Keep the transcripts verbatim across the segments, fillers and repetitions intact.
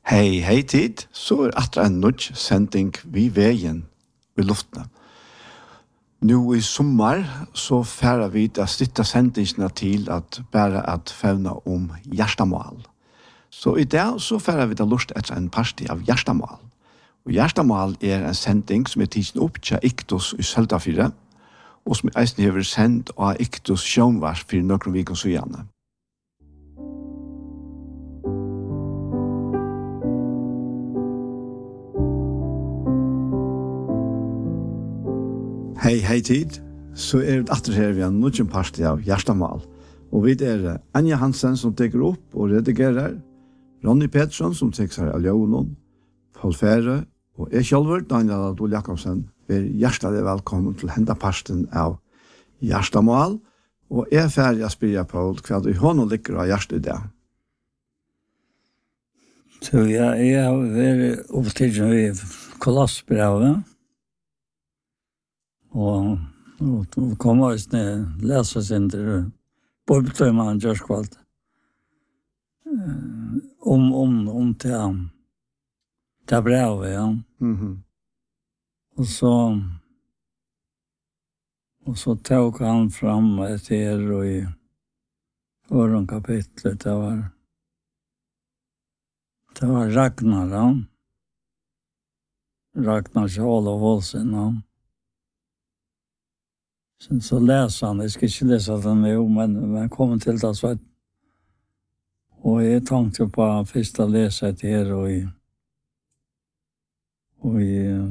Hei, hei tid, så er atra en nødj sending vi veien i luftene. Nå i sommar så færer vi da stitta sendingsna til at bare at fevna om hjertamål. Så i dag så færer vi da lust etter en parti av hjertamål. Og hjertamål er en sending som er tidsen opp til Iktus i Søltafire, og som eisen hever sendt av Iktus sjånvars for noen vikens ujane. Hei, hei tid, så er det atter her vi har noen parti av hjertamål. Og vi er Anja Hansen som teker opp og redigerer, Ronny Pettersson som teker seg av Ljøvnån, Paul Fære og jeg selv, Daniel Adol Jakobsen, er hjertelig velkommen til hendaparsten av hjertamål. Og jeg er ferdig å spille på hva du hånden liker av hjertet i det. Så ja, jeg har vært opptidsen i Kolossbrevet. Og, og, og kom også ned, lese sin til Bibeltøyman Gjørskvalt. Om, om, om til, til brevet, ja. Mm-hmm. Og så, og så tok han fram etter og i åren kapitlet, det var, det var Ragnar, ja. Ragnar Kjall og Hålsen, ja. Sen så läser han, jag ska inte läsa den nu, men jag kommer till det så att och jag tänkte på första läsa det här och i och i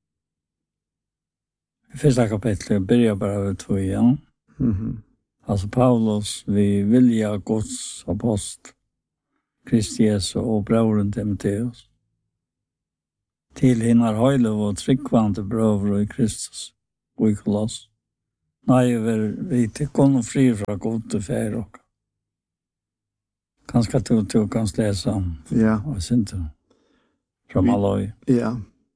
första kapitlet börjar bara vid två igen. Mm-hmm. Alltså Paulus, vi vilja Guds apost, Kristi Jesu och brodern Timoteus. Till hinnar höjle och tryggvande bröder i Kristus och i Koloss. Nej, vi tycker fri fra god til fær og kanskje du, du kan lese om. Ja. Og synte fra Maløy. Ja.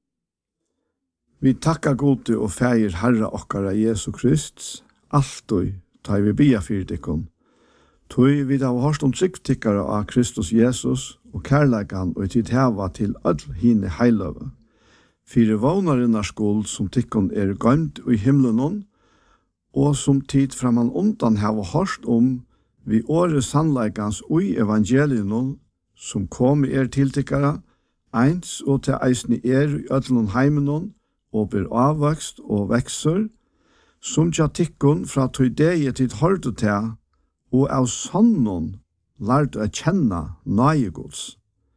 Vi takkar gode og fægir Herre okkara Jesu Krist, alltid tar vi bia fyrir dikkon. Tøy vi da har om tryggtikkare av Kristus Jesus og kærleikan og tid heva til öll hine heiløve. Fyrir vånarinnar skuld som tikkon er gømt i himmelen og som tid framan undan hava hørst om vi åre sannleikans ui evangelien som kom er tiltikkara, eins og til eisni er i ødlun heimenon og ber avvokst og vekser, som tja tikkun fra tøydeie tid hørte til, og av sannon lærte å kjenne nøyegods.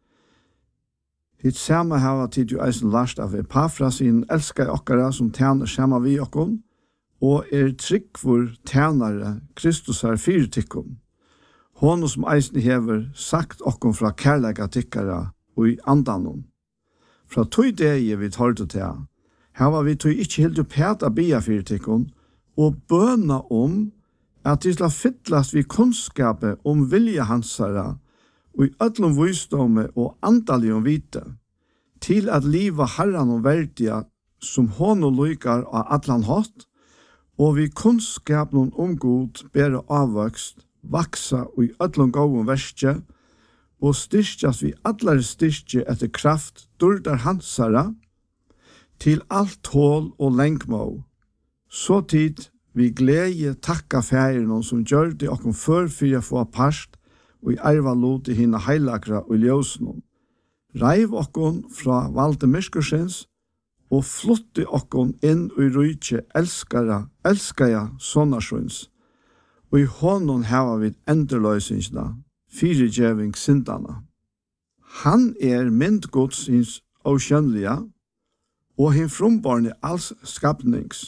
Hitt samme hava tid jo eisen lært av Epafra sin elskar okkara som tjener samme vi okkon, og er tryggvor tjenare Kristus er fyrtikkum. Hånden som eisen hever sagt okkom fra kærlega tikkara og i andanon. Fra tøy deie vi tar til til, hava vi tøy ikkje helt uppeta bia fyrtikkum, og bøna om at de skal fytlas vi kunnskapet om vilja hansara, og i öllum visdomme og andalion vite, til at liva herran og verdia som hånd og lykar av atlan hatt, og vi kunnskapen om god bære avvokst, vaksa og i öllum gåum verskje, og styrkjas vi allare styrkje etter kraft durdar hansara, til alt hål og lengmå. Så tid vi glede takka færen som gjør det okkom før fyrir få parst, og i erva lot i hina heilagra og ljósnum. Reiv okkom fra valde myrskursins, og flotti okkon inn i rujtje elskara, elskaja sonasjons, og i hånden hava vid enderløysingsna, fyrirgjeving syndana. Han er myndgodsins avkjønnelige, og hin frumbarne alls skapnings.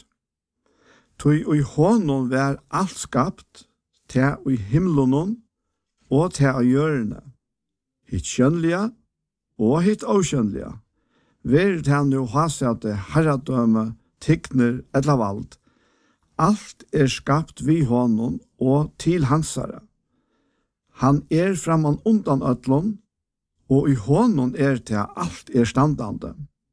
Tøy og i hånden vær alt skapt, til i himlenon, og til av hjørne, hitt kjønnelige, og hitt avkjønnelige. Vært han jo hasete herradøme, tikkner eller vald. Alt er skapt vi honom og til hansare. Han er framan undan ötlun, og i honom er til alt er standande.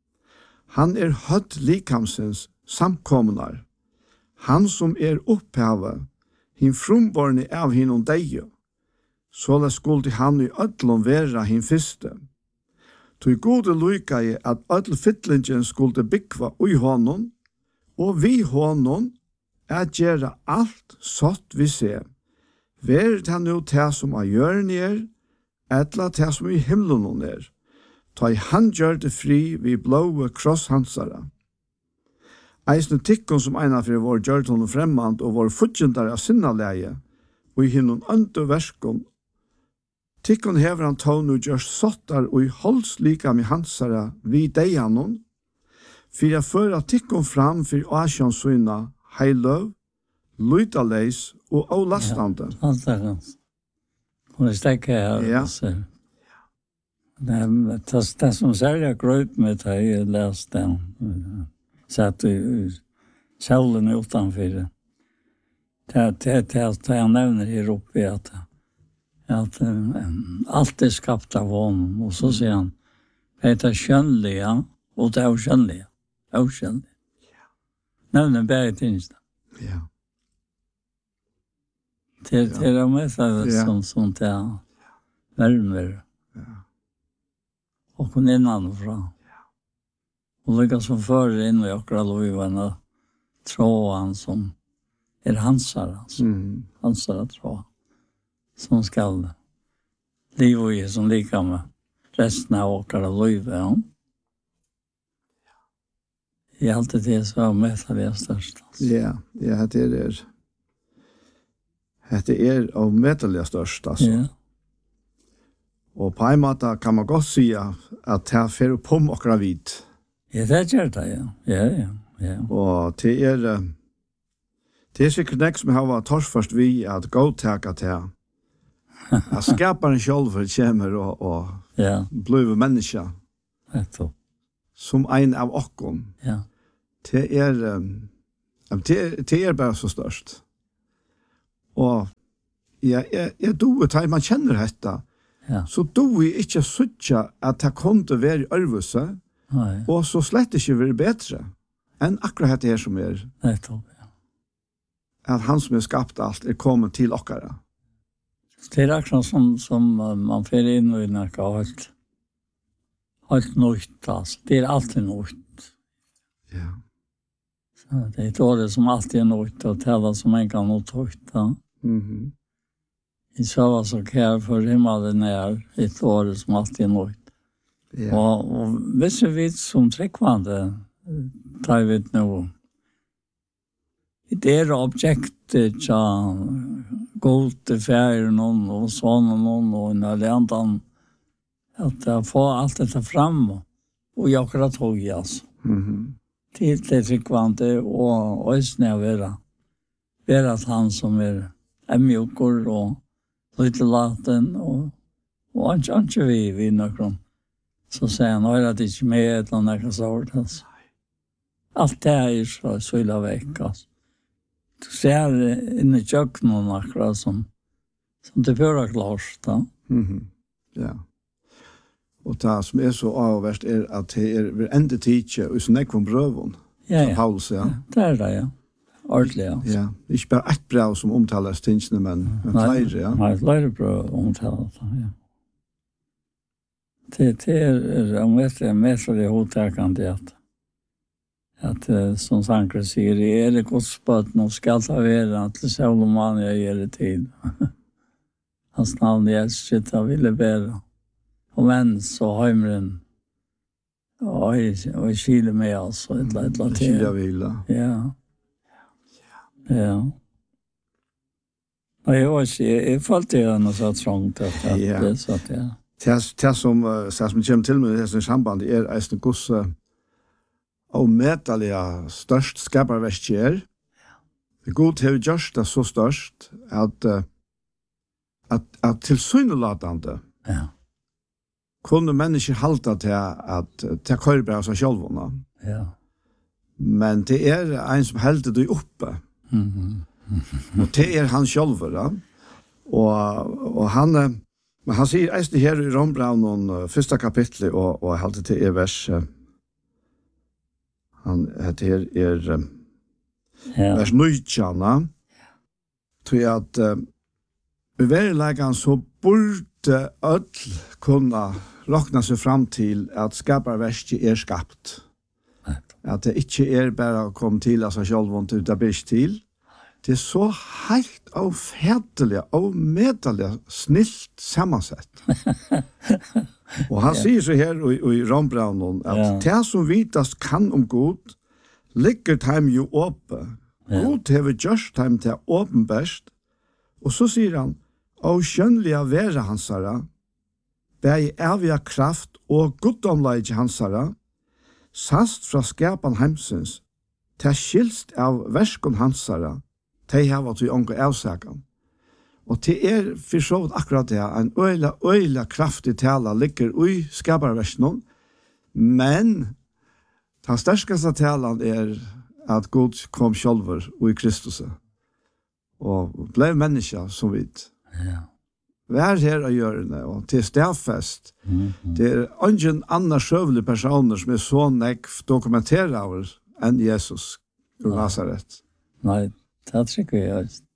Han er høtt likamsens samkomnar. Han som er opphavet, hin frumborne av hinom deie. Såla skuldi han i ötlun vera hin fyrste. Tog gode lukai at öll fytlingen skulle byggva ui honom, og vi honom er gjera alt sått vi ser. Vær det nu det som er gjørn er, etla det som i himmelen er. Ta i han gjør det fri vi blåe krosshansara. Eisne tikkon som eina for vår gjør honom fremmand og vår futjendare av sinna leie, og i hinnon andre verskon, tikkon hever han tån og gjørs sottar og i holds lika med hansara vi deianon, for jeg fører tikkon fram for asjonssyna heiløv, lydaleis og avlastande. Ja, alt er gans. Hun er stekke her. Ja. Det, det, det som særlig grøt med det, jeg leste den. Satt i kjølen utenfor det. Det er det jeg nevner her oppe i at, at um, alt er skapt av honom. Og så sier han, det er skjønlige, og det er skjønlige. Det er skjønlige. Nevner bare tingene. Ja. Det, det er med det som, som det er varmer. Ja. Og kun innanfra. Og lika som fører inn i akkurat lovene, tråden som er hansara, altså. Mm. Hansara tråd, som skal livet i som lika med resten av akkurat lovene. Ja. I alt det så er med det størst. Altså. Ja, ja, det er det er av metalliga størst, altså. Ja. Og på en måte kan man godt si at det er for på akkurat vidt. Ja, det gjør det, ja. Ja, ja, ja. Og det er, det er sikkert nek som har vært torsførst vi at godtaka til at skaparen selv kommer og, og ja. blir menneske Etto. som en av okkon. Ja. Det er, det, det er bare så størst. Og jeg, jeg, jeg doer til man kjenner dette, Ja. så doer jeg ikke suttja at det kunne være ørvelse, Nei. og så slett ikke være bedre enn akkurat det her som er, Etto, ja. at han som er skapt alt er kommet til okkara. Det er akkurat som, som uh, man får inn i noe helt, helt nøyt, altså. Det er alltid nøyt. Ja. Så det er et år som alltid er nøyt, og tala som en kan nøyt høyt, ja. Mhm. I så var så kär för himmelen är ett år som alltid är nøyt. Ja. Og, og hvis vi vet som tryggvande, tar vi vet nå, det er objektet som god til färger någon och sån och någon och en alliantan att jag får allt detta fram och jag kan tog i alltså. Mhm. Till det tryggvande och ösnä att vara vara att han som är är mjukor och lite laten och och inte inte vi vi någon så säger han att det inte med ett eller annat sort alltså. Allt det är så så illa veck alltså. Du ser in i köknen akkurat som som det bör klart då. Mhm. Ja. Og det som er så avverst er at det er enda tidsi og så nekvom brøvun, Ja, som ja. Paulus, ja. Det er det, ja. Ordentlig, ja. Ja, ikke bare ett brev som omtales tingene, men, men flere, ja. Nei, flere brød omtale det, ja. Det, det er om det er mest av det hovedtakende at at uh, som Sankre sier, er det godspøtten og skal ta være til Solomon jeg gir det tid. Hans navn er elskert og ville bedre. Og men så heimren og i, og i Kile med oss og et eller annet til. Kila vila. Ja. Ja. Og jeg var ikke, jeg, jeg følte jo noe så trångt at at Ja. det så at ja. Det, det som, uh, som kommer til med det samband er eisen gos uh, og metalliga størst skaparverk er. God har gjort det så størst at, uh, at, at tilsynelatende Ja. kunne mennesker halta til at til køyrbra seg sjølvåna. Ja. Men det er en som helder det oppe. Mhm. Og det er han sjølver, ja. Og, og han, eh, men han sier eist det her i Rombraun, uh, første kapitlet, og, og helder til er vers, uh, han, det her er uh, Ja. vers nøytjana, tror jeg at uh, i verilegan så burde måtte öll kunna råkna sig fram till att skaparverket är skapt. At det ikke er bare å komme til av seg selv, og det blir ikke til. Det er så helt og fædelig og medelig snilt sammansett. Og han sier så her i, i Rombraunen at ja. Det som vitast kan om god, ligger dem jo åpe. Ja. God har gjort dem til åpenbærst. Og så sier han, og skjønnelige være hansara, bæg evige kraft og goddomleie hansara, sast fra skapan heimsens, ta skilst av verskon hansara, ta hava til ånga avsagan. Og til er for så vidt akkurat det, en øyla, øyla kraftig tala ligger ui skaparversknon, men den sterskaste talan er at Gud kom sjálfur ui Kristus og ble menneska som vidt. Ja. Vær her å gjøre det, og til stedfest. Mm-hmm. Det er ingen andre sjøvelige personer som er så nekv dokumenterer over enn Jesus ur Nazaret. Nei, det tror jeg ikke.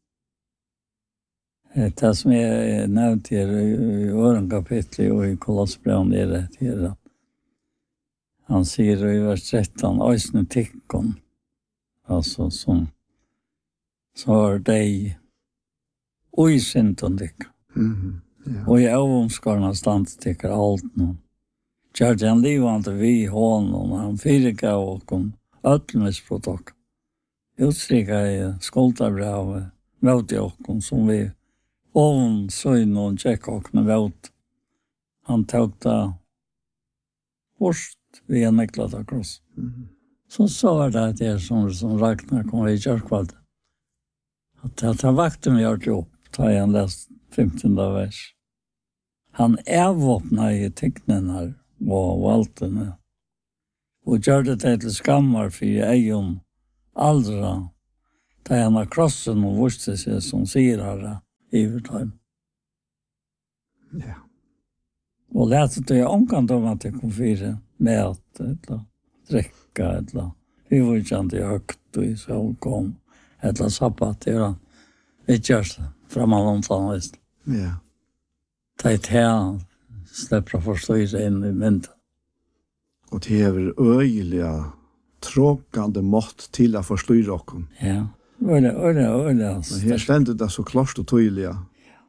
Det som jeg nevnte her i åren kapitlet og i Kolossbrevet er det her. Han sier i vers tretton, «Øysene tikkon», altså som så er deg og i sinton tikkon. Mm-hmm. Ja. Og i avomskarna stand stikker alt nå. Kjørte han livande vi hånden, og han fyrirgav okkom ötlmisprotok. Utstrykka i skoltabrevet, møte okkom som vi ovn søgn og tjekk okkom møte. Han tok da først vi en neklat akross. Mm-hmm. Så så var det at jeg som, som Ragnar kom i kjørkvallet. At, at han vakte meg gjort opp, da jeg lest femtonde vers. Han avvåpna i tecknarna och valtene och gjorde det till skammar för egen aldra där han har krossen och visste sig som sirare i övertime. Ja. Och lät det omkant om att det kom fyra mät eller dricka eller vi var inte inte högt och i så kom eller sabbat det vi görs framåt visst. Ja. Det är här släpper förstå sig in i mynden. Och det är öjliga tråkande mått till att förstå rocken. Ja, öjliga, öjliga, öjliga. Men här ständer det så klart och tydliga. Ja.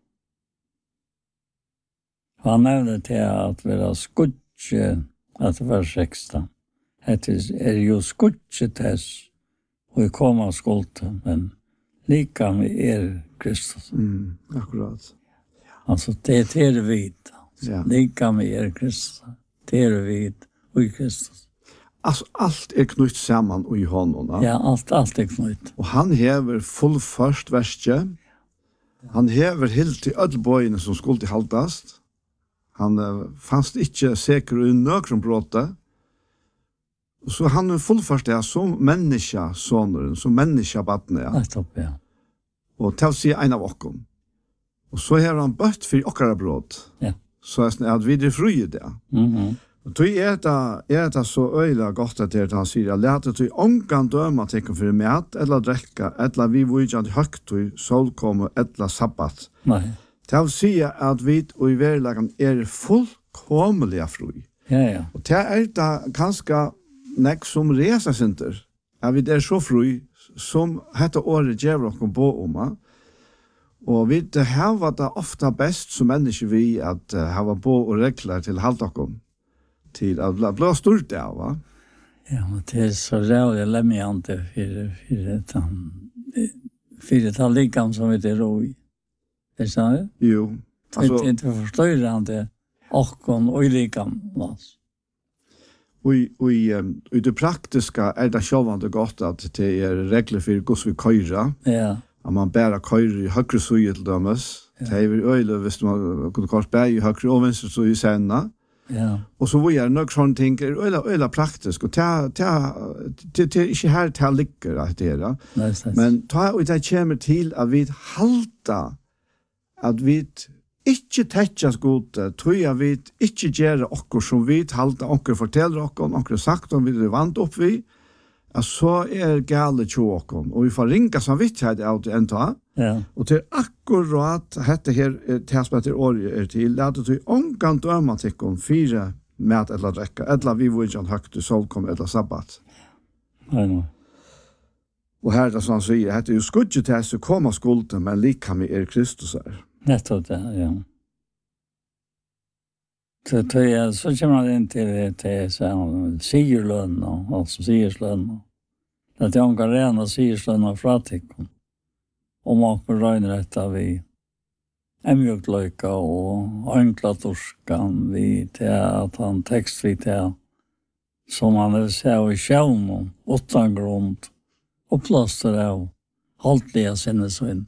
Han nämnde till att vara skutje, att det var sexton. Det är ju skutje tess och i komma skulden, men lika med er Kristus. Mm, akkurat. Alltså det är det vid. Ja. Lika med er Kristus. Det är det vid och i Kristus. Alltså allt är knutt samman och i honom. Ja, allt, allt är knutt. Och han hever fullförst verset. Han hever helt till ödelböjene som skulle haltast. Han uh, fanns inte säker i nökron bråte. Så han är fullförst det som människa sonen, som människa badne. Ja. Topp, ja. Och till sig en av okom. Och så har han bött för okkara brott. Ja. Så att vi är fri det. Mhm. Och då är det, är det så öjla gott att det han säger, lät det till ångan döma tecken för mat eller dräcka, eller vi vujant högt och solkommer eller sabbat. Nej. Det vill säga att vi och i verkligheten är fullkomliga fri. Ja, ja. Och det är det ganska nek som reser sinter. Att vi är så fri som detta året ger oss på om. Och vi har det ofta bäst som människor vi att ha på och regler till halvdagen. Till att bli, bli stort av, va? Ja, men det är så rävligt lämjande för, för det för det här likam som vi är ro i. Det är så här? Jo. Alltså, det är inte förstörande och och i likam. Och i, och i, um, i det praktiska är det självande gott att det är regler för hur vi köra. Ja. Att man bara köra i högre suget till dömes. Ja. Det är väl öjligt hvis man kunde kanske bära i högre och vänster så i senna. Ja. Och så var jag nog sån ting är öla öla praktiskt och ta ta det är inte här till ligger att det är. Men ta och det kommer till att vi halta att vi inte täckas gott tror jag vi inte gör och som vi halta och fortäller och och sagt om vi det vant upp vi att så är galet chokon och vi får ringa som vitt här ut ända. Ja. Och till akkurat hette här det som heter orje är till lät du onkan döma tekon fyra med eller dräcka eller vi var inte högt i solkom eller sabbat. Nej, nej. Och här det som säger heter ju skudget till så komma skulden men lika med er Kristus är. Nettopp det, ja. Så det är så kommer man in till det till så sigurlön och alltså sigurlön. Det är onka rena sigurlön och fratikon. Och man kan räkna detta vi emjuklöjka och enkla torskan vi till att han text vi till som han vill säga i självn utan grund och plåster av haltliga sinnesvinn.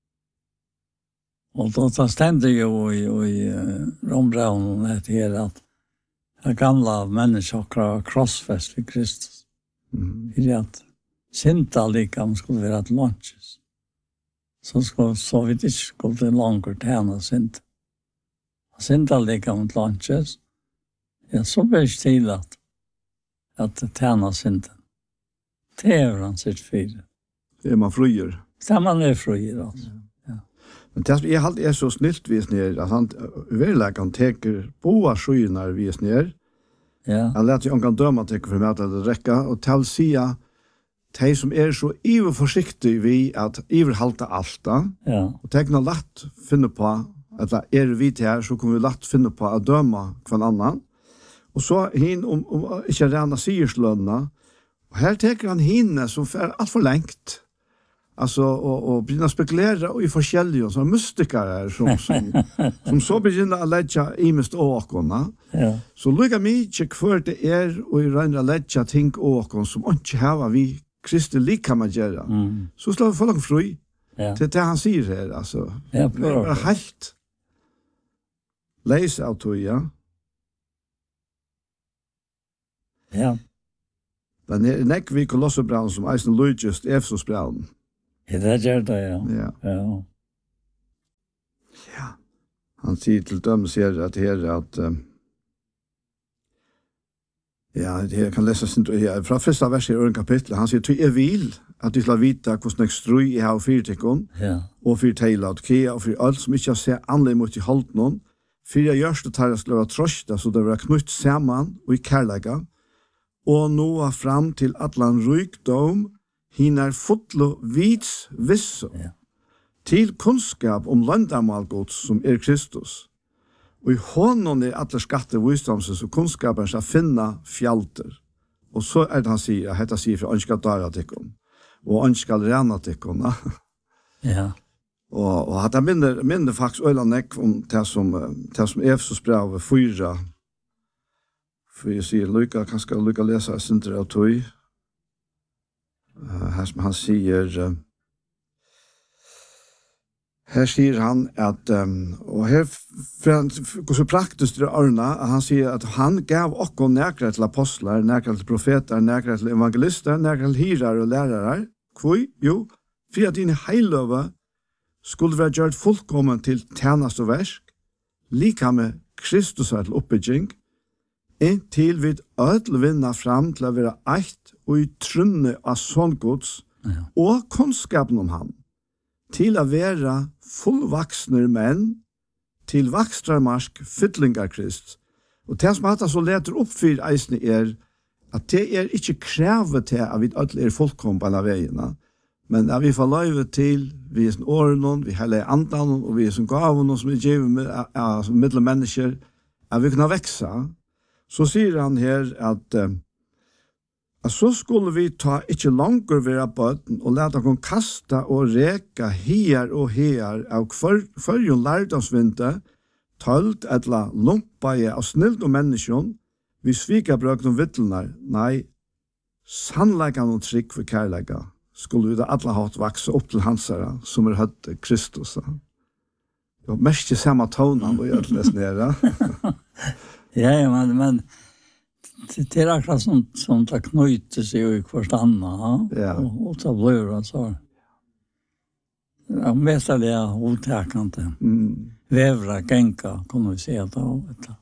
Och då tar ständer ju i, i Rombraunen det här att det gamla människor har krossfäst vid Kristus. Mm. I det att synta likam skulle vara ett lunches. Så skulle så vi inte skulle långt tjäna synt. Synta likam ett lunches. Ja, så blir det till att att tjäna synten. Det är han sitt fyra. Det är man fröjer. Det är man är fröjer alltså. Men det är alltid är så snilt vis ner att han verkligen teker båda skynar vis ner. Ja. Han lät ju onkan döma teker för att det räcka och tal sia de som är så iver försiktig vi att iverhalta allt. Ja. Och tekna lätt finna på att är vi till här så kommer vi lätt finna på att döma kvann annan. Och så hin om, om inte rena sigurslönna. Och här teker han hinne som är allt för längt. Alltså och och börja spekulera och i forskjellige som mystiker som som som så börjar att lägga i mest åkorna. Ja. Så lukka mycket för det är och i rena lägga ting åkon som inte har vi Kristi lika man göra. Mm. Så slår vi folk fri. Ja. Det det han säger här alltså. Ja, Det är helt. Läs out ja. Ja. Men det är nek vi Kolosserbran som eisen Luigist Efesosbran. Ja, det gör det, ja. Ja. Ja. Ja. Han säger till dem ser att här att um, ja, det jag kan läsa sin här från första vers i örn kapitel. Han säger till er vill att du ska vita hur snack strui i har fyrtikon. Ja. Och för tailat ke och för allt som inte ser anledning mot i halt någon. För jag görs det tar att lova trosta så det var knutt samman och i kärlega. Og nå fram til atlan rykdom, hinar fotlo vits visso, Ja. til kunnskap om landamalgods som er Kristus. Og i honom er alle skatter visdomses og kunnskapen skal finna fjalter. Og så er det han sier, at dette sier for han skal dara tikkum, og han skal rena tikkum. Ja. Og, og at jeg minner, minner faktisk øylandek om det som, det som Efesos brev fyra. For jeg sier, Lyka, kanskje Lyka lese Sinter av tog. Uh, her som han sier, uh, her sier han at, um, og her går så praktisk til Arna, at han sier at han gav okko nekre til apostler, nekre til profeter, nekre til evangelister, nekre til hirar og lærere. Hvor? Jo, for at dine heiløve skulle være gjort fullkommen til tjenest og versk, lika med Kristus er til oppbygging, inntil vi ødel vinner fram til å være eit og i trunne av sångods Ja. og kunnskapen om han, til å være fullvaksne menn, til vakstrarmarsk fytlingar Krist. Og det som at så leter opp for eisene er at det er ikke krevet til at vi ødel er fullkom på alle veiene, men at vi får løyve til vi er som årene, vi heller andan og vi er som gavene som er givet med, uh, som middelmennesker, at vi kan vekse. Så sier han her at, uh, at så skulle vi ta ikke langer være bøten og lete oss kasta og reka her og her av førjon lærdomsvinte, tølt etla lumpaje av snilt og menneskjon, vi svika brøk noen vittlenar, nei, sannleggan og trygg for kærlegga, skulle vi da alla hatt vakse opp til hansara, som er høtt Kristus. Det var mest i samme tonen og gjør det nere. Ja, ja, men, men det det är akkurat som, som det knyter sig i kvarstanna. Ja. Och, och så blir det så. Ja, mest är det otäckande. Mm. Vävra, gänka, kan vi säga då.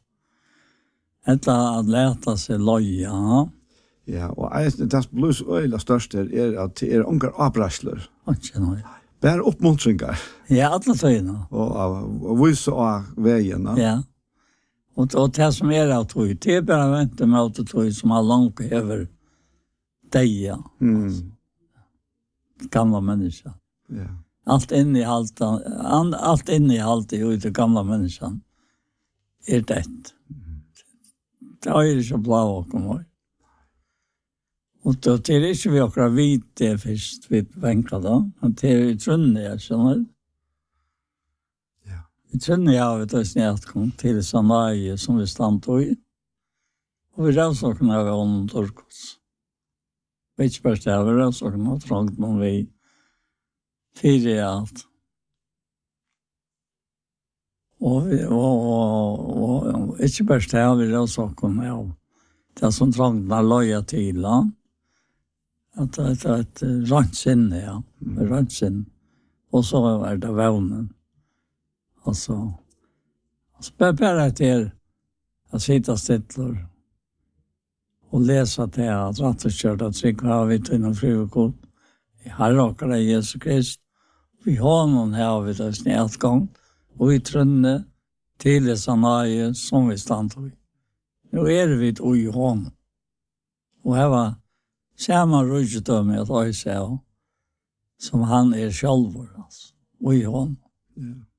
Detta att läta sig loja. Ja. Ja, og eisen, det som blir så øyla størst er, er at det er ungar abrasler. Inte något. Bare oppmuntringar. Ja, alla tøyna. Og, og, og vise av veien. Ja. Ja. Og, og det som er av tøy, det er bare vente med alt tøy som har langt hever deg, ja. Mm. Gamla mennesker. Ja. Allt inne i allt, allt inne i allt i ut gamla människan är det. Det är ju så blå och kommer. Och då det är inte vi också vit det först vid vänka då. Att det är trunne jag känner. Ja. Vi trunne jag vet att snart kom till Sanaje som vi stannar i. Och vi rör kunna ha honom torkos. Vet inte bara det, vi rör så kunna ha trångt någon vi fyra allt. Och vi och och och inte bara det vi då så kom jag. Det som trångt när loja till la. Att att att ransen ja, ransen. Och så är det vånen. Alltså alltså bara till att sitta stilla och läsa det att rätt och kört att sig har vi till en frukod. I Herre Jesus Krist. Vi har någon här vid oss nätgång och vi trunne till det sanaje som vi stannar i. Nu är vi i honom. Och här var samma röjdöme att jag säger som han är själv alltså. Och i honom. Ja.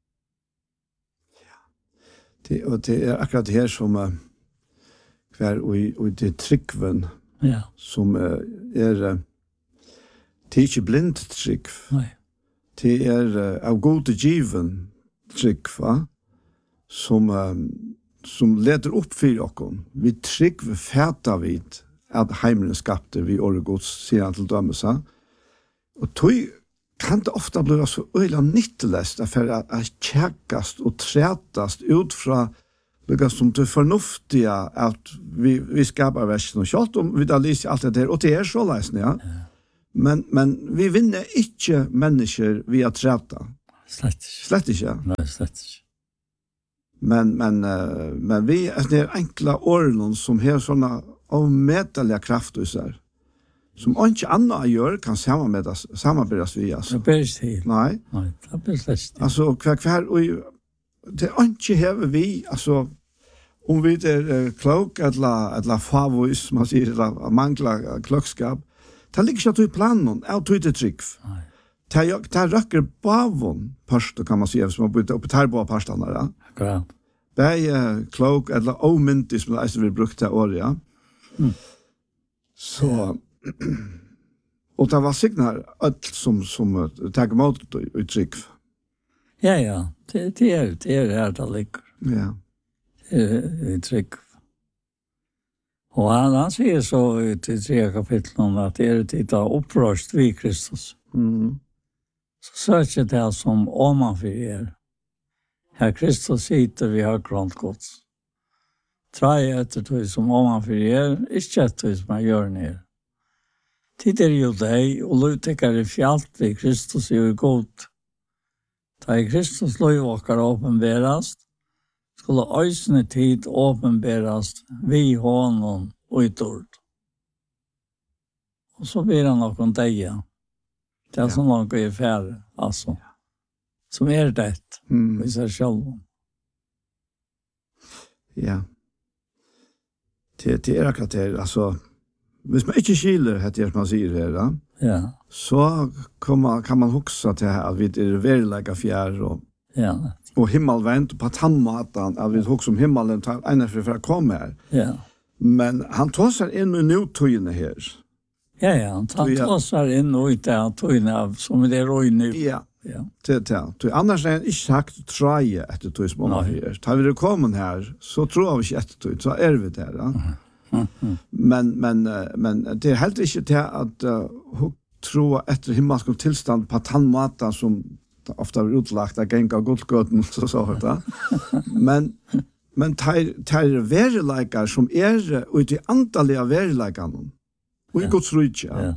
Det, och det är akkurat det här som uh, kvar och i, och det tryggven Ja. som uh, är uh, det är inte blind trygg. Nej. Det är uh, av god given trygg, va? Som, um, som leder upp för oss. Vi trygg vi fäta vid att heimren skapte vi orgods sidan till dömesa. Och tog kan det ofta bli så öjla nyttelöst för att, att käkast och trätast ut från det som det förnuftiga att vi, vi skapar versen och kjalt om vi da lyser allt det där. Och det är så läsning, ja. ja. Men, men vi vinner inte människor via träta. Slett inte. Slett inte. Nej, slett inte. Men, men, uh, men vi är det enkla åren som har sådana avmätaliga krafter i sig. Som inte annat gör kan samarbetas samarbetas vi alltså. Det bäst till. Nej. Nej, det bäst läst. Alltså kvar kvar och det inte har vi alltså om vi är uh, klok eller eller favoris man säger eller mangla klokskap. Det ligger inte i planen av det trick. Nej. Det det räcker bavon pasta kan man säga som har bytt upp här på pastan där. Akkurat. Det är klok eller omintis som det vi brukte år ja. Mm. Så och det var signar allt som som tag emot uttryck. Ja ja, det det är det är det där ligger. Ja. Det är uttryck. Och han, han säger så i tre kapitlen att det är titta upprörst vid Kristus. Mm. Så söker det som ovanför er. Här Kristus sitter vid högrant gods. Trai etter tog som ovanför er, ikke etter tog som jeg gjør ner. Tid er jo deg, og lovtekker i fjalt ved Kristus er jo god. Da i Kristus lovåker åpenberast, skulle øysene tid åpenberast vi honom utord. Og så blir han noen deg. Det er som noen i færre, altså. Som er det, mm. vi ser selv. Ja. Det, det er akkurat det, altså, hvis man ikke skiler det man sier her, da, ja. så kan man, kan man huske til at vi er verilega fjær og, ja. og himmelvendt på tannmaten, at vi husker om himmelen tar ene for å komme her. Ja. Men han tar seg inn i nutøyene her. Ja, ja, han tar seg inn i det tøyene som det er i nu. Ja. Ja. Det det. Du annars är inte sagt try efter du som har här. Tar vi det kommen här så tror vi inte att du så är vi där, ja. Mm. Men men men det är helt inte det att uh, tro efter himmelsk tillstånd på tandmatan som ofta är utlagt att gänga godgöten så så här. Men men tar tar verkliga som är ut i antaliga verkliga någon. Och i Guds rike. Ja.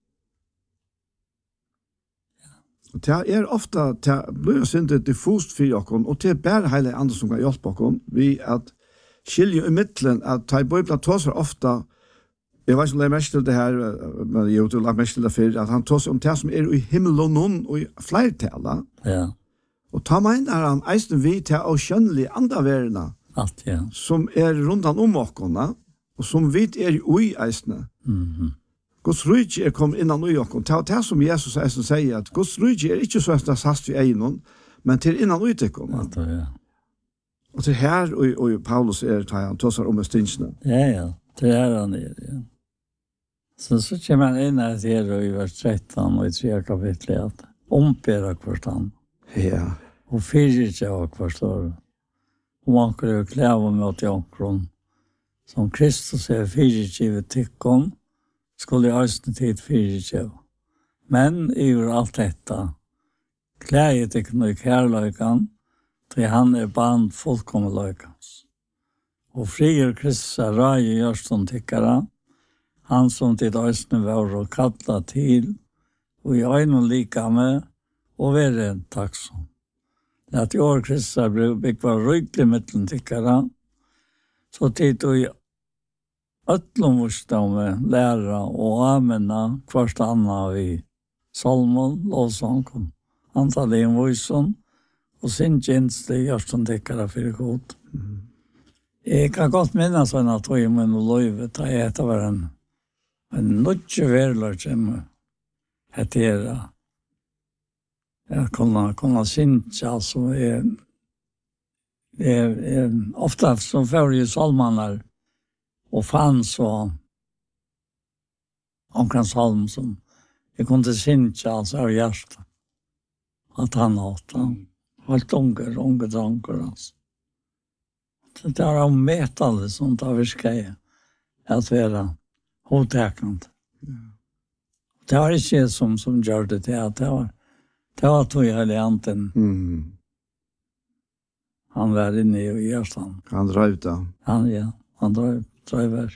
Och det är ofta det blir synd diffust för oss och det är bara hela andra som kan hjälpa oss vi att skilja i mitten att ta i bibeln tar så ofta Jag var så mest till det här, men jag har lagt mest till det för att han tar sig om det som är i himmel och någon och i flertala. Ja. Och tar man in där han eisen vi till och skönlig andra världarna. Allt, ja. Som är runt om åkorna och som vi är i eisen. Mhm. Guds rike er kom innan i åkon. Det er det som Jesus eisen sier, at Guds rike er ikke så at det er sast vi egnon, men til innan i tykkon. Allt, ja. Og til her, og, og Paulus er, tar han tåsar om stinsene. Ja, ja. Det är han är, ja. Så så kommer man in här till och i vers tretton och i tre kapitel att ompera kvartan. Ja. Och fyrtio av kvarstår. Och man kan ju kläva mot jankron. Som Kristus är fyrtio tyckon skulle jag ösna tid fyrtio. Men ur allt detta kläget inte någon kärlökan till han är band fullkomlig lökans. Og frier Kristus er rage gjørstånd tykkere, han som til døysene var og kattla til, og i øynene lika med, og være en takksom. At i år Kristus er bygget rydelig mittelen tykkere, så tid og i øtlom vorstående lære og amena kvarstanna vi salmon, lovsången, antallet i en voisen, og sin tjeneste gjørstånd tykkere for god. Mm. Jeg kan godt minnes en av tog min og løyve, da jeg etter var en, en nødje verler som heter jeg kunne, kunne synge, altså jeg, jeg, jeg, ofte som før i salmaner og fann så omkring salm som jeg kunne synge, altså av hjertet, at han hatt han. Helt unger, unge dranker, altså. Det er om metall som det virker i at være hovedtekende. Ja. Det var ikke som, som gjør det til at det var, det var tog hele anten. Mm. Han var inne i hjertan. Han drev da. Han, ja, han drev, drev her.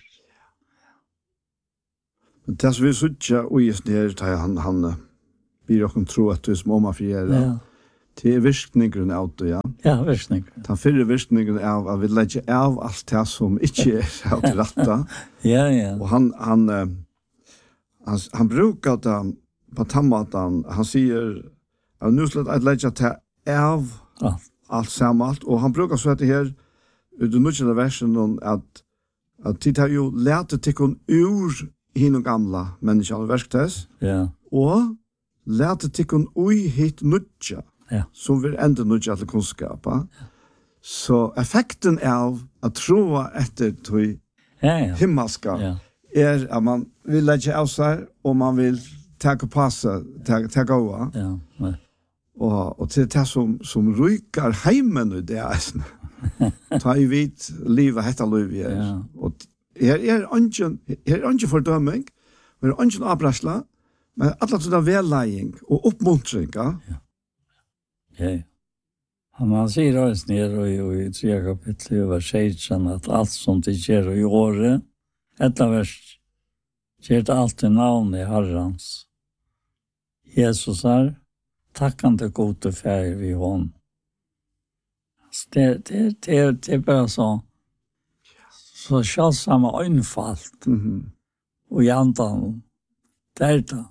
Men det som vi sitter og i snitt her, han, han blir jo tro at du er som omafriere. Ja. Det er virkningen av det, ja. Ja, virkningen. Den fyrre virkningen av at vi legger av alt det som ikke er av det rette. Ja, ja. Og han, han, han, han bruker det på tammaten. Han sier, at nå slett at legger det av ja. Alt sammen. Og han bruker så etter her, ut i nødvendig versen, at, at de har jo lært til å ur henne gamle mennesker og verktøys. Ja. Og lært til å ui hit nødvendig. Ja. Som vil enda nødja til kunnskap. Ja. Så effekten av at troa etter tog ja, ja. Himmelska ja. Er at man vil legge av seg, og man vil takke på seg, takke over. Ja, ja. Og, og til det som, som ryker heimen i det eisen. Ta i vidt livet hette liv er. Ja. Og her er ingen, her er ingen fordømming, her er ingen avbrasla, men alle sånne vellegging og oppmuntring. Ja. Ja, han, han sier også nere og, og i tre kapitlet over seitsen at alt som de gjør i året, etter verst, gjør det alltid navn i Herrens. Jesus er, takkan til gode ferie vi hånd. Det, det, det, det er bare så, så kjølsomme øynfalt, mm-hmm. og i andan, det er det.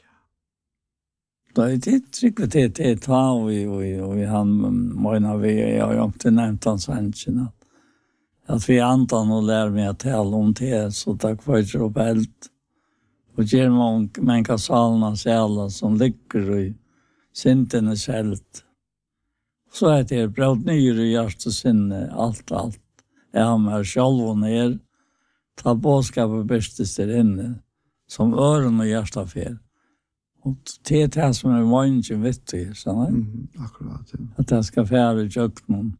Det är tycker det det tar vi och vi han menar vi jag har inte nämnt han sanchen att vi antar och lär mig att tala om det så tack för och bält och ger man man kan salna själva som ligger i synten självt så är det bröd nyr i hjärtat sinne allt allt är man själv och ner ta bådskapet bästa inne som öron och hjärta fel. Och det är det som är vanligt vettigt, så nej? Mm, akkurat, ja. Att det ska färre i köknen.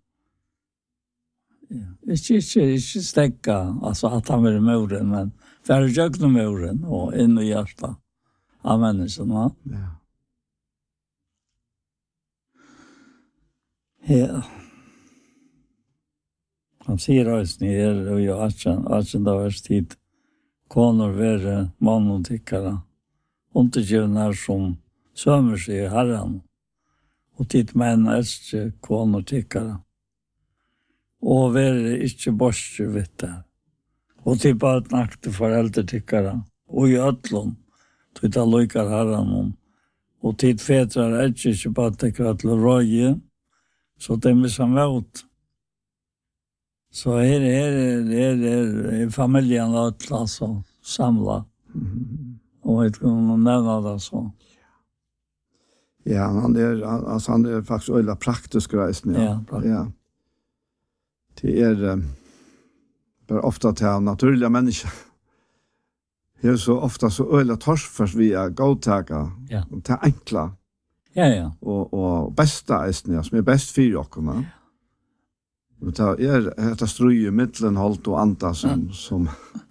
Ja. Inte, inte, inte stäcka, alltså att han är muren, men färre i köknen muren och in i hjärtat av människorna. Ja. Ja. Han säger oss ner och jag har känt av värst tid. Konor värre, man och tyckare. Undergivnar som sömer sig i Herren och titt män är konor tyckare och vara inte borste vitt där Och till bara ett nakte föräldertyckare. Och i ötlån. Till det lojkar herran om. Och till fedrar är inte bara att det är till röje. Så det är med som våt. Så är det är, är, är, är familjen alltså samla. Mm. Och jag kan nämna det så. Ja, han är, alltså han är faktiskt öjla praktisk reisen. Ja, ja, praktisk. Ja. Det är um, bara ofta till naturliga människor. Det är så ofta så öjla torsfärs via godtaga. Ja. Och det enkla. Ja, ja. Och, och bästa reisen, ja, som är bäst för åkerna. Och det är detta strøye mittlen halt og anta som, som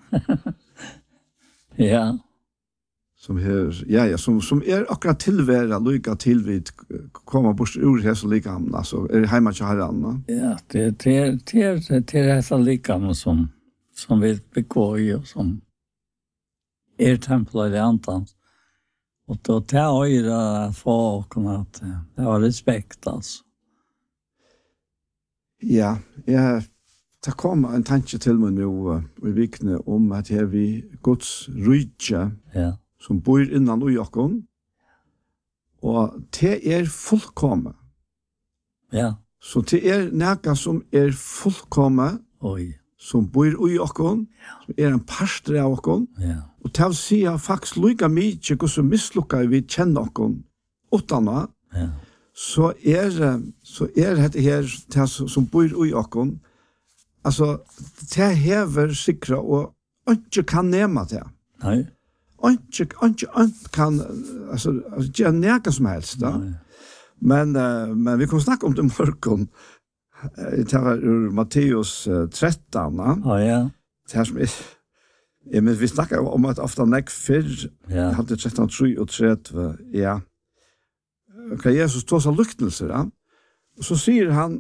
ja. Som her, ja, ja, som, som er akkurat tilværa, lykka til vi kommer bort ur hese likamna, altså er heima til herran. Ja, det, det, er, det, er, det er hese likamna som, som vi begå i, og som er templet i antan. Og då tar jeg det for at det var respekt, altså. Ja, ja, det kom en tanke til meg nå uh, i vikene om at her vi Guds rydtje, ja. Som bor innan i okken, og det er fullkomme. Ja. Så det er næga som er fullkomme, Oi. Som bor i okken, ja. Som er en pastor av okken, ja. Og til å si at faktisk lykka mye hva som mislukka vi kjenner okken utanna, ja. Så er, så er det her det som bor i okken, altså, det hever sikra og ikke kan nema det. Nei. Ikke, ikke, ikke kan, altså, ikke er neka som helst da. Men, uh, men vi kan snakke om det morgen. Det var ur Matteus tretton. Ja, ja. Det her som er, ja, men vi snakker om at ofte nek fyrr, ja. Jeg hadde tretton trettiotre, ja. Hva Jesus tås av luktnelser, ja. Og så sier han,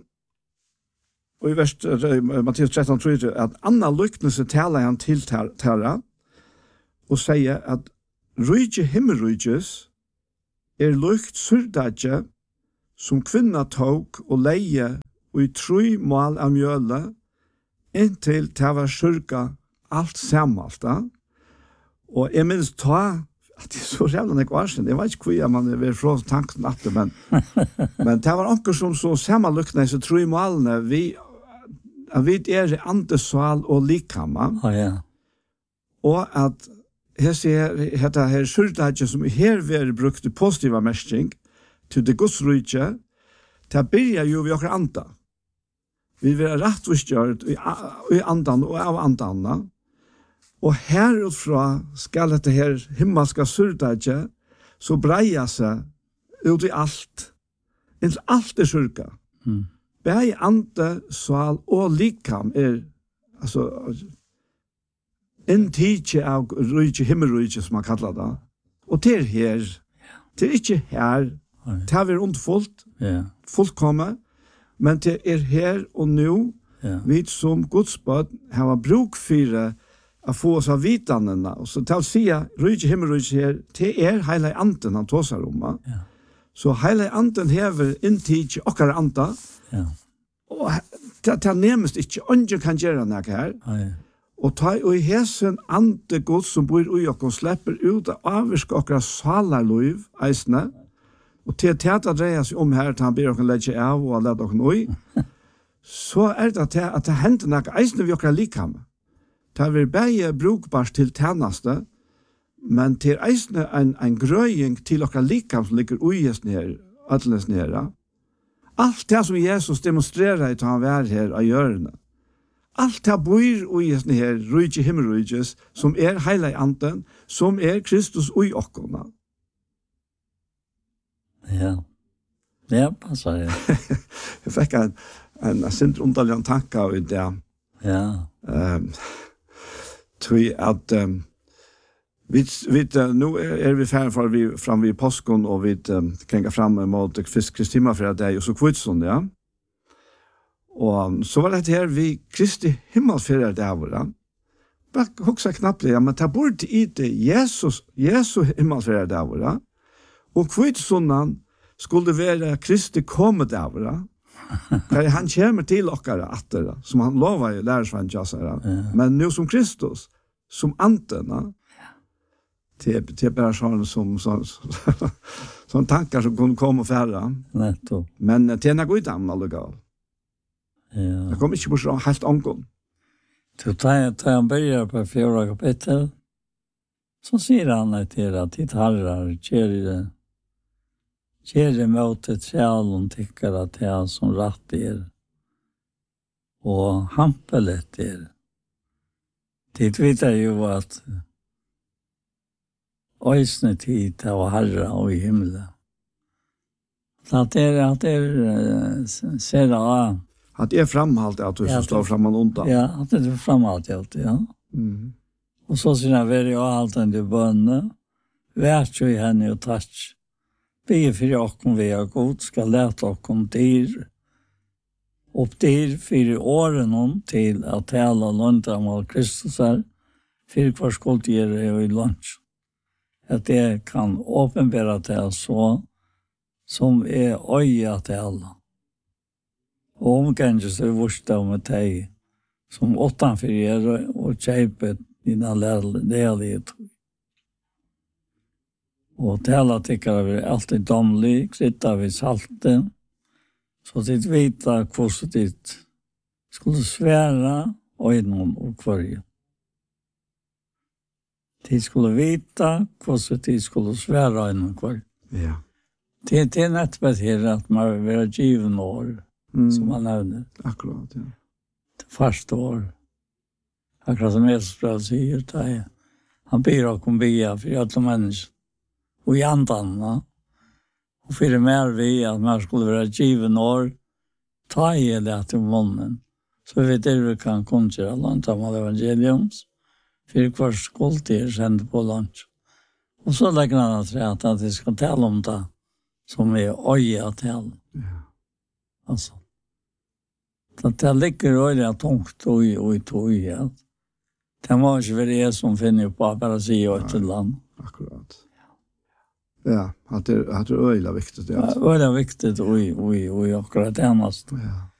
og i vers Matteus tretton trettiotre, at anna luktnelse taler han til terra, og sier at rydje himmelrydjes er lukt surdadje som kvinna tåg og leie og i tru mål av mjøle inntil til var surka alt sammalt. Og jeg minns ta at det er så jævla nek var sin. Jeg vet ikke hvor man er fra tanken at det, men, men det var anker som så sammalukne i tru målene vi, vi er i andesval og likamma. Ja, ja. Og at her ser dette her surdadje som her vil brukt positiva mestring til det godsrydje, til byrja jo vi okkur anda. Vi vil rettvistgjørt i, i andan og av andanna. Og herutfra skal dette her himmelska surdadje så breia seg ut i alt. Inntil alt er surka. Mm. Begge ande, sval og likam er altså en tidje av rydje, himmelrydje som man kallar det. Og det er her. Det er ikke her. Det har vært undfullt. Ja. Fullkomme. Men det er her og nå. Ja. Vi som godsbød har bruk for å få oss av vitannene. Og så til å si at rydje, himmelrydje her, det er hele anden han tåser om. Ja. Så hele anden hever en tidje okkar anda. Ja. Og det er nærmest ikke. Ingen kan gjøre noe her. Ja. Og ta og i hesen ande Gud som bor i okken slipper ut av avvirke okkar salarløyv eisne. Og til teta dreier seg om her til han ber okken legge av og lede okken ui. Så er det til at det hender noe eisne vi okkar likam. Det er vi begge brukbart til tjeneste, men til eisne en, en grøying til okkar likam som ligger ui hesen her, ødles nere. Alt det som Jesus demonstrerer til han vær her av hjørne. Alt det bor i hesten her, rydje himmelrydjes, som er heile anden, som er Kristus ui okkona. Ja, det passer det. Jeg fikk en, en, en sint underlig tanke av det. Ja. Um, tror at um, vi, vi, uh, nå er vi ferdig for vi fram vid påsken, og vi um, kan gå fram mot Kristimer for deg, og så kvitsund, ja. Og så var det her vi Kristi himmelfyrer det her. Bare hoksa knappt det, ja, men ta bort i det Jesus, Jesus himmelfyrer det her. Og kvitsondan skulle være Kristi komme det her. Där han kommer till okkara attra som han lovar ju lärsvän ja. Men nu som Kristus som anten till till personer som som som tankar som kunde komma och färra. Netto. Men det är något annat legal. Ja. Det kommer inte på så helt omgång. Så tar han börjar på fjärde kapitel. Så säger han att det är att ditt herrar kär kär mot ett själen tycker att det är som rätt är. Och hampelet är. Det vet jag ju att ösne tid av herra och i himlen. Så att det är att det är ser det Att det är framhalt att du ja, står framan undan. Ja, att det är framhalt alltid, ja. Mm. Och så sina veri och allt en det bönne. Vært jo i henne og touch. Be for åkken vi er god, skal lete åkken dyr. Og dyr for årene til at tale løntamål Kristus er, for hver skuld gjør det i lunsj. At det kan åpenbære til så, som er øye til alle. Og omgånges er vorsta om et hei, som åttanfor gjør og kjøper dina lærlighet. Og tala tycker vi alltid domlig, krytta vi salten, så det vita hvordan det skulle svära øynene og kvarje. De skulle vita hvordan de skulle svära øynene og kvarje. Ja. Det, det er nettbet her at man vil være given år, mm. som man nevner. Akkurat, ja. Det første år. Akkurat som Jesus bra sier, det er, han ber å komme bia for alle mennesker. Og i andan, ja. Og for det mer vi at man skulle være given år, ta i det til månen. Så vi det vi kan konkurrere lantamal evangeliums, for hver skuld er sendt på lunch. Og så legger han til at at vi skal tale om det, som er øye å tale. Ja. Altså. Så det ligger øye tungt og i og i tog, ja. Det må ikke være jeg som finner på bare å si og et land. Akkurat. Ja, att det att det är öliga viktigt det. Ja, öliga viktigt och och och akkurat det måste. Ja.